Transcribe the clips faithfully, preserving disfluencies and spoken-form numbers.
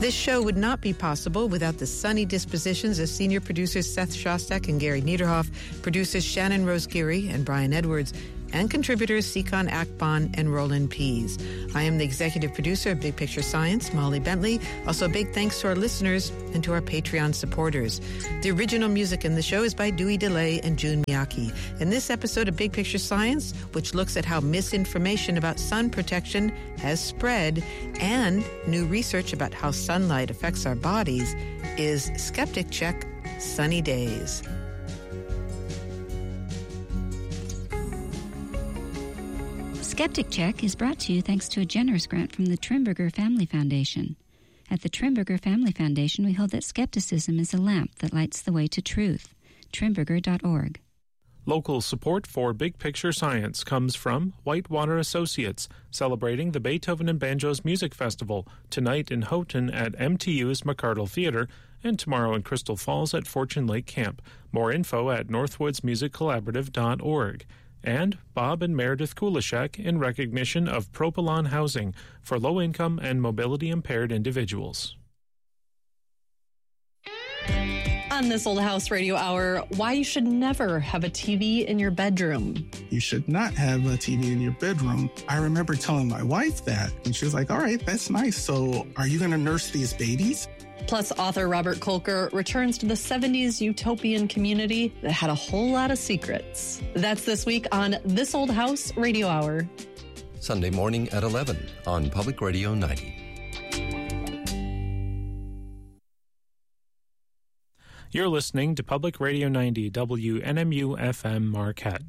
This show would not be possible without the sunny dispositions of senior producers Seth Shostak and Gary Niederhoff, producers Shannon Rose Geary and Brian Edwards, and contributors Sikon Akbon and Roland Pease. I am the executive producer of Big Picture Science, Molly Bentley. Also, big thanks to our listeners and to our Patreon supporters. The original music in the show is by Dewey DeLay and June Miyake. In this episode of Big Picture Science, which looks at how misinformation about sun protection has spread and new research about how sunlight affects our bodies, is Skeptic Check Sunny Days. Skeptic Check is brought to you thanks to a generous grant from the Trimberger Family Foundation. At the Trimberger Family Foundation, we hold that skepticism is a lamp that lights the way to truth. Trimberger dot org. Local support for Big Picture Science comes from Whitewater Associates, celebrating the Beethoven and Banjos Music Festival, tonight in Houghton at M T U's McArdle Theater, and tomorrow in Crystal Falls at Fortune Lake Camp. More info at northwoods music collaborative dot org. And Bob and Meredith Kulishek in recognition of Propylon Housing for low-income and mobility-impaired individuals. On This Old House Radio Hour, why you should never have a T V in your bedroom. You should not have a T V in your bedroom. I remember telling my wife that, and she was like, all right, that's nice. So are you going to nurse these babies? Plus, author Robert Kolker returns to the seventies utopian community that had a whole lot of secrets. That's this week on This Old House Radio Hour. Sunday morning at eleven on Public Radio ninety. You're listening to Public Radio ninety, W N M U F M Marquette.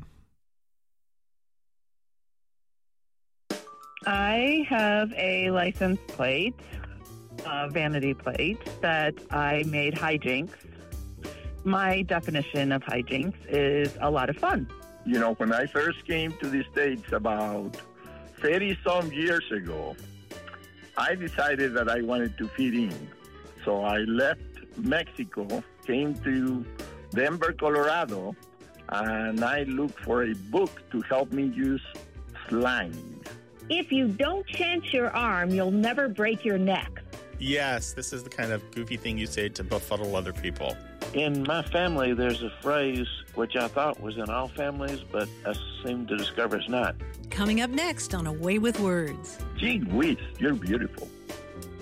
I have a license plate. Uh, vanity plate that I made hijinks. My definition of hijinks is a lot of fun. You know, when I first came to the States about thirty-some years ago, I decided that I wanted to fit in. So I left Mexico, came to Denver, Colorado, and I looked for a book to help me use slang. If you don't chance your arm, you'll never break your neck. Yes, this is the kind of goofy thing you say to befuddle other people. In my family, there's a phrase which I thought was in all families, but I seem to discover it's not. Coming up next on A Way with Words. Gee whiz, you're beautiful.